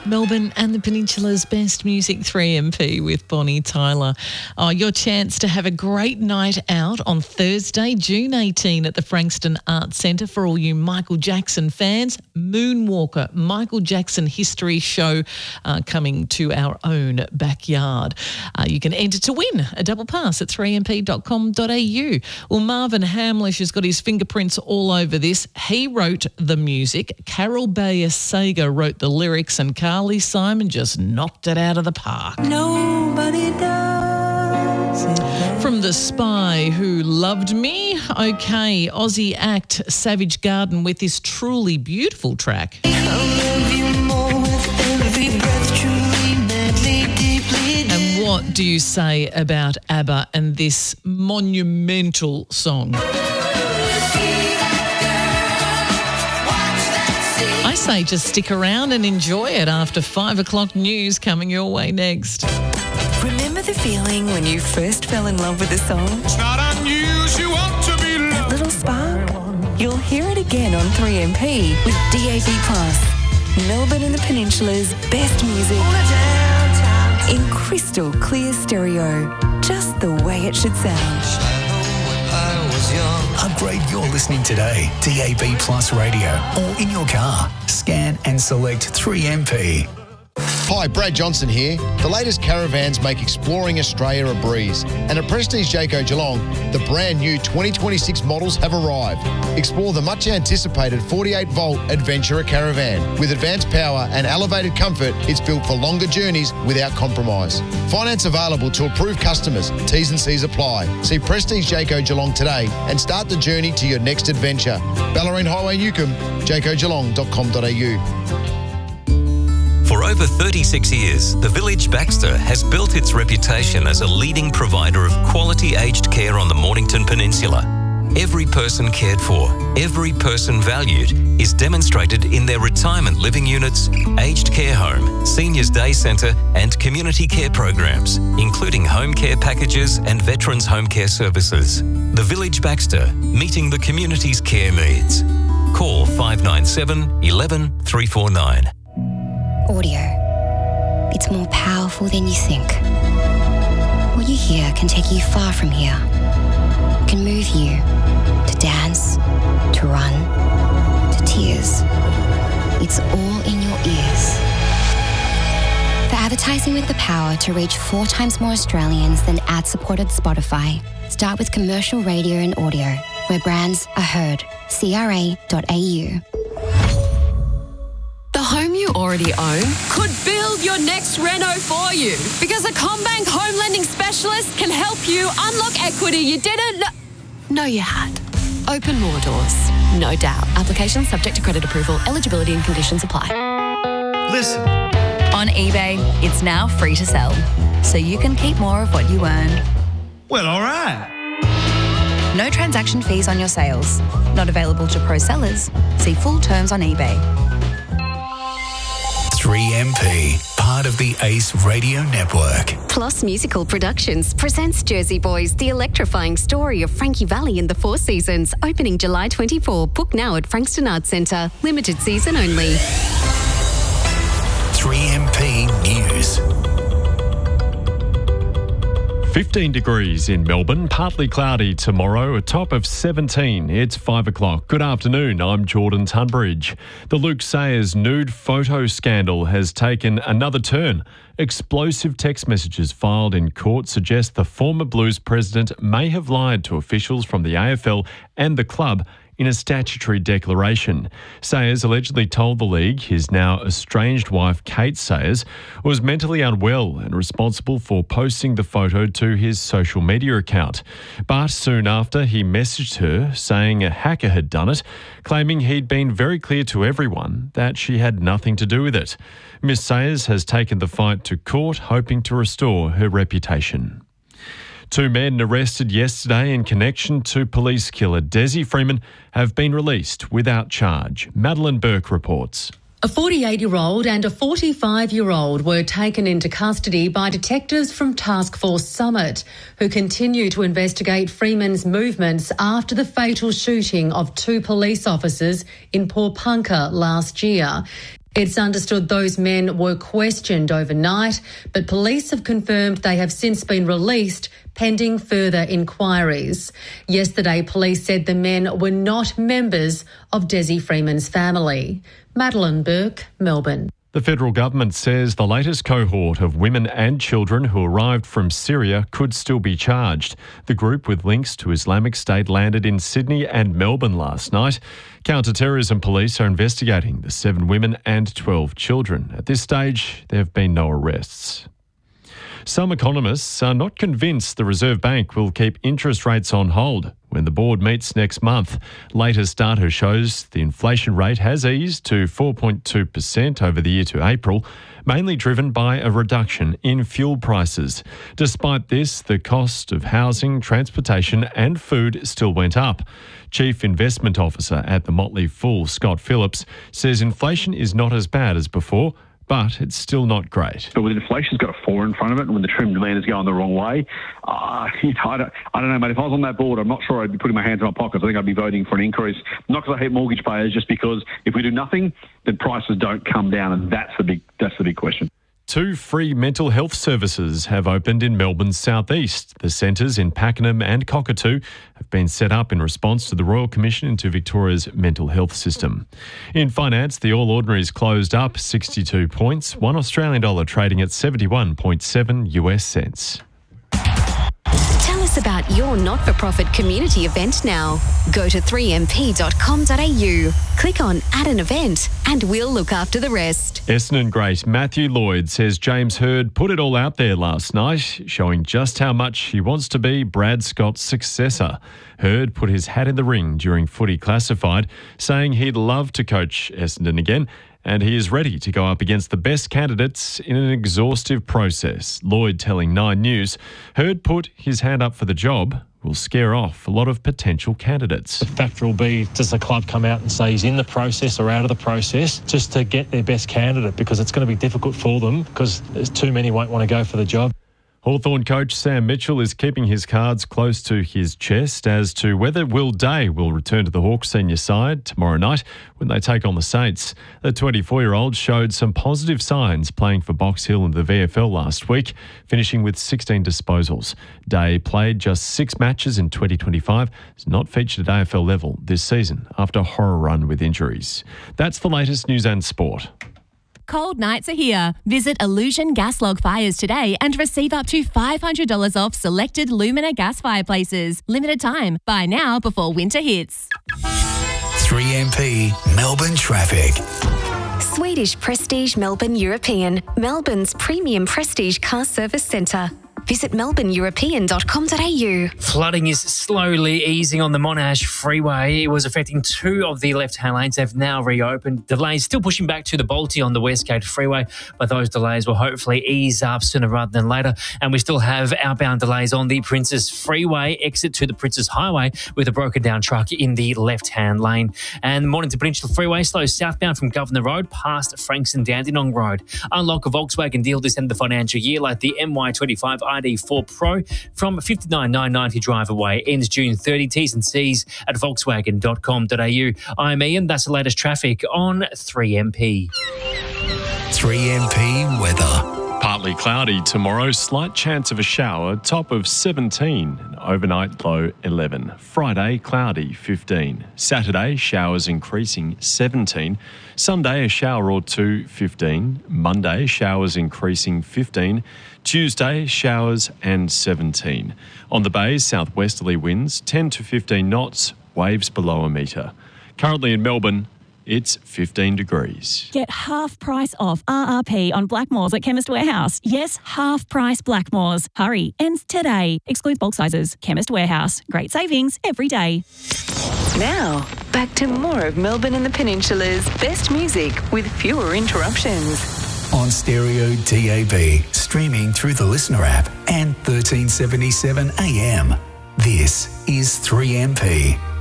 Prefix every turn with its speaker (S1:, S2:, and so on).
S1: Melbourne and the Peninsula's best music, 3MP with Bonnie Tyler. Your chance to have a great night out on Thursday, June 18 at the Frankston Arts Centre for all you Michael Jackson fans. Moonwalker, Michael Jackson History Show coming to our own backyard. You can enter to win a double pass at 3mp.com.au. Well, Marvin Hamlish has got his fingerprints all over this. He wrote the music. Carol Bayer Sager wrote the lyrics, and Carly Simon just knocked it out of the park.
S2: Nobody does it.
S1: From The Spy, Who Loved Me. Okay, Aussie act Savage Garden with this truly beautiful track. And what do you say about ABBA and this monumental song? I say just stick around and enjoy it after 5 o'clock news coming your way next.
S2: Remember the feeling when you first fell in love with a song?
S3: It's not unusual to be
S2: That little spark? You'll hear it again on 3MP with DAB+. Melbourne and the Peninsula's best music in crystal clear stereo, just the way it should sound.
S4: Upgrade your listening today. DAB Plus Radio or in your car. Scan and select 3MP.
S5: Hi, Brad Johnson here. The latest caravans make exploring Australia a breeze. And at Prestige Jayco Geelong, the brand new 2026 models have arrived. Explore the much anticipated 48-volt Adventurer Caravan. With advanced power and elevated comfort, it's built for longer journeys without compromise. Finance available to approved customers. T's and C's apply. See Prestige Jayco Geelong today and start the journey to your next adventure. Ballerine Highway, Newcombe, jaycogeelong.com.au.
S6: For over 36 years, the Village Baxter has built its reputation as a leading provider of quality aged care on the Mornington Peninsula. Every person cared for, every person valued is demonstrated in their retirement living units, aged care home, seniors day centre and community care programs, including home care packages and veterans home care services. The Village Baxter, meeting the community's care needs. Call 597 11 349.
S7: Audio. It's more powerful than you think. What you hear can take you far from here. Can move you to dance, to run, to tears. It's all in your ears. For advertising with the power to reach 4 times more Australians than ad-supported Spotify, start with commercial radio and audio, where brands are heard. CRA.au.
S8: The home you already own could build your next reno for you, because a CommBank home lending specialist can help you unlock equity you didn't know you had. Open more doors, no doubt. Application subject to credit approval. Eligibility and conditions apply.
S3: Listen.
S9: On eBay, it's now free to sell, so you can keep more of what you earn.
S3: Well, all right.
S9: No transaction fees on your sales. Not available to pro sellers. See full terms on eBay.
S4: 3MP, part of the ACE Radio Network.
S10: Plus Musical Productions presents Jersey Boys, the electrifying story of Frankie Valli and the Four Seasons, opening July 24. Book now at Frankston Arts Centre. Limited season only.
S4: 3MP News.
S11: 15 degrees in Melbourne, partly cloudy tomorrow, a top of 17. It's 5 o'clock. Good afternoon, I'm Jordan Tunbridge. The Luke Sayers nude photo scandal has taken another turn. Explosive text messages filed in court suggest the former Blues president may have lied to officials from the AFL and the club in a statutory declaration. Sayers allegedly told the league his now estranged wife, Kate Sayers, was mentally unwell and responsible for posting the photo to his social media account. But soon after, he messaged her saying a hacker had done it, claiming he'd been very clear to everyone that she had nothing to do with it. Miss Sayers has taken the fight to court, hoping to restore her reputation. 2 men arrested yesterday in connection to police killer Desi Freeman have been released without charge. Madeline Burke reports.
S12: A 48-year-old and a 45-year-old were taken into custody by detectives from Task Force Summit, who continue to investigate Freeman's movements after the fatal shooting of 2 police officers in Pawnpukka last year. It's understood those men were questioned overnight, but police have confirmed they have since been released pending further inquiries. Yesterday, police said the men were not members of Desi Freeman's family. Madeline Burke, Melbourne.
S11: The federal government says the latest cohort of women and children who arrived from Syria could still be charged. The group with links to Islamic State landed in Sydney and Melbourne last night. Counter-terrorism police are investigating the 7 women and 12 children. At this stage, there have been no arrests. Some economists are not convinced the Reserve Bank will keep interest rates on hold when the board meets next month. Latest data shows the inflation rate has eased to 4.2% over the year to April, mainly driven by a reduction in fuel prices. Despite this, the cost of housing, transportation and food still went up. Chief Investment Officer at the Motley Fool, Scott Phillips, says inflation is not as bad as before, but it's still not great.
S13: But when inflation's got a 4 in front of it, and when the trim demand is going the wrong way, I don't know, mate. If I was on that board, I'm not sure I'd be putting my hands in my pockets. I think I'd be voting for an increase, not because I hate mortgage payers, just because if we do nothing, then prices don't come down, and that's the big question.
S11: 2 free mental health services have opened in Melbourne's southeast. The centres in Pakenham and Cockatoo have been set up in response to the Royal Commission into Victoria's mental health system. In finance, the All Ordinaries closed up 62 points, $1 Australian dollar trading at 71.7 US cents.
S10: Tell us about your not-for-profit community event now. Go to 3mp.com.au, click on Add an Event, and we'll look after the rest.
S11: Essendon great Matthew Lloyd says James Hird put it all out there last night, showing just how much he wants to be Brad Scott's successor. Hird put his hat in the ring during Footy Classified, saying he'd love to coach Essendon again, and he is ready to go up against the best candidates in an exhaustive process. Lloyd telling 9 News, Hird put his hand up for the job will scare off a lot of potential candidates.
S14: The factor will be, does the club come out and say he's in the process or out of the process just to get their best candidate, because it's going to be difficult for them because there's too many won't want to go for the job.
S11: Hawthorn coach Sam Mitchell is keeping his cards close to his chest as to whether Will Day will return to the Hawks senior side tomorrow night when they take on the Saints. The 24-year-old showed some positive signs playing for Box Hill in the VFL last week, finishing with 16 disposals. Day played just 6 matches in 2025, has not featured at AFL level this season after a horror run with injuries. That's the latest news and sport.
S15: Cold nights are here. Visit Illusion Gas Log Fires today and receive up to $500 off selected Lumina gas fireplaces. Limited time. Buy now before winter hits.
S4: 3MP Melbourne traffic.
S10: Swedish Prestige Melbourne European, Melbourne's premium prestige car service centre. Visit melbourneeuropean.com.au.
S16: Flooding is slowly easing on the Monash Freeway. It was affecting 2 of the left-hand lanes. They've now reopened. Delays still pushing back to the Balti on the Westgate Freeway, but those delays will hopefully ease up sooner rather than later. And we still have outbound delays on the Princes Freeway exit to the Princes Highway with a broken-down truck in the left-hand lane. And Mornington Peninsula Freeway slow southbound from Governor Road past Frankston Dandenong Road. Unlock a Volkswagen deal this end of the financial year like the MY25 ID4 Pro from $59,990 drive away. Ends June 30. T's and C's at volkswagen.com.au. I'm Ian. That's the latest traffic on 3MP.
S4: 3MP weather.
S11: Partly cloudy tomorrow, slight chance of a shower, top of 17, overnight low 11. Friday, cloudy 15. Saturday, showers increasing 17. Sunday, a shower or 2, 15. Monday, showers increasing 15. Tuesday, showers and 17. On the bays, southwesterly winds 10 to 15 knots, waves below a metre. Currently in Melbourne, it's 15 degrees.
S17: Get half price off RRP on Blackmores at Chemist Warehouse. Yes, half price Blackmores. Hurry, ends today. Excludes bulk sizes. Chemist Warehouse. Great savings every day.
S2: Now, back to more of Melbourne and the Peninsula's best music with fewer interruptions.
S4: On stereo DAB, streaming through the Listener app and 1377 AM. This is 3MP.